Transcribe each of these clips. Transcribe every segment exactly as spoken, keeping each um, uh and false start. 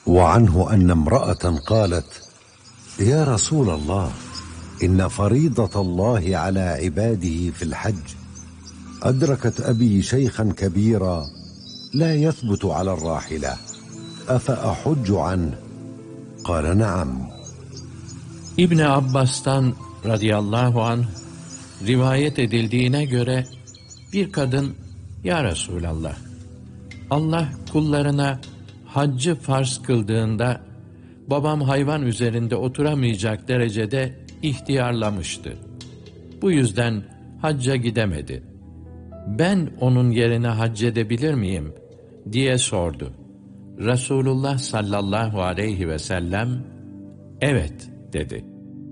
وعنه أن امرأة قالت: يا رسول الله، إن فريضة الله على عباده في الحج أدركت أبي شيخا كبيرا لا يثبت على الراحلة، أفأحج عنه؟ قال: نعم. İbni Abbas'tan radıyallahu anh rivayet edildiğine göre bir kadın, ya Resulallah, Allah kullarına haccı farz kıldığında babam hayvan üzerinde oturamayacak derecede ihtiyarlamıştı. Bu yüzden hacca gidemedi. Ben onun yerine hac edebilir miyim diye sordu. Resulullah sallallahu aleyhi ve sellem evet dedi.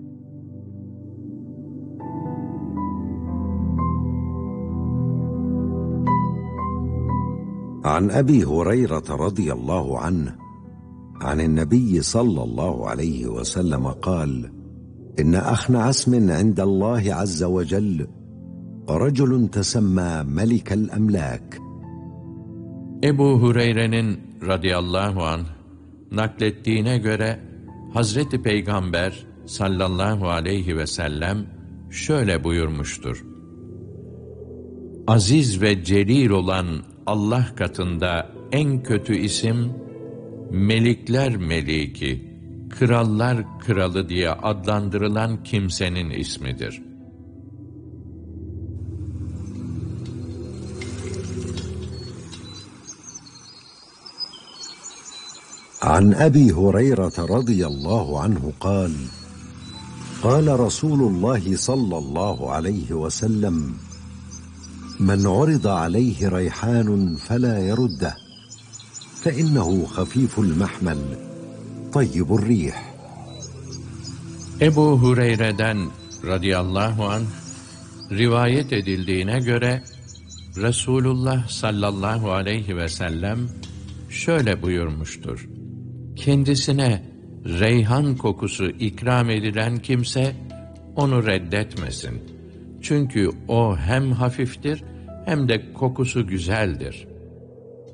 عن أبي هريرة رضي الله عنه عن النبي صلى الله عليه وسلم قال: إن أخنع اسم عند الله عز وجل رجل تسمى ملك الأملاك. Ebu Hureyre'nin radıyallahu anh naklettiğine göre Hazreti Peygamber sallallahu aleyhi ve sellem şöyle buyurmuştur: Aziz ve celil olan Allah katında en kötü isim, melikler meliki, krallar kralı diye adlandırılan kimsenin ismidir. عن أبي هريرة رضي الله عنه قال: قال رسول الله صلى الله عليه وسلم: من عرض عليه ريحان فلا يرده، فإنه خفيف المحمل طيب الريح. Ebu Hureyre'den radıyallahu anh rivayet edildiğine göre Resulullah sallallahu aleyhi ve sellem şöyle buyurmuştur: Kendisine reyhan kokusu ikram edilen kimse onu reddetmesin. Çünkü o hem hafiftir hem de kokusu güzeldir.